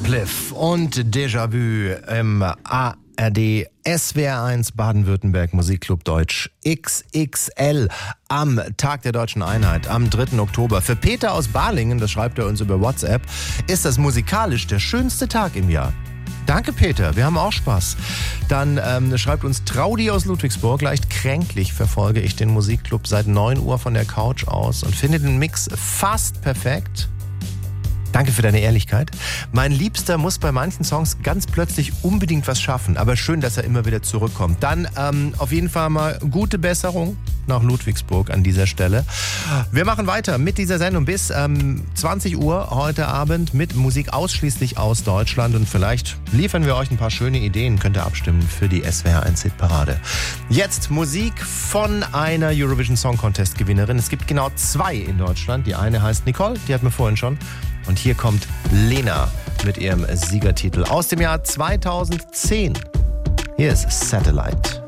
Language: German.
Radcliffe und Déjà-vu im ARD SWR1 Baden-Württemberg Musikclub Deutsch XXL am Tag der Deutschen Einheit am 3. Oktober. Für Peter aus Balingen, das schreibt er uns über WhatsApp, ist das musikalisch der schönste Tag im Jahr. Danke Peter, wir haben auch Spaß. Dann schreibt uns Traudi aus Ludwigsburg, leicht kränklich verfolge ich den Musikclub seit 9 Uhr von der Couch aus und finde den Mix fast perfekt. Danke für deine Ehrlichkeit. Mein Liebster muss bei manchen Songs ganz plötzlich unbedingt was schaffen, aber schön, dass er immer wieder zurückkommt. Dann auf jeden Fall mal gute Besserung nach Ludwigsburg an dieser Stelle. Wir machen weiter mit dieser Sendung bis 20 Uhr heute Abend mit Musik ausschließlich aus Deutschland und vielleicht liefern wir euch ein paar schöne Ideen, könnt ihr abstimmen für die SWR1 Hitparade. Jetzt Musik von einer Eurovision Song Contest Gewinnerin. Es gibt genau 2 in Deutschland. Die eine heißt Nicole, die hatten wir vorhin schon. Und hier kommt Lena mit ihrem Siegertitel aus dem Jahr 2010. Hier ist Satellite.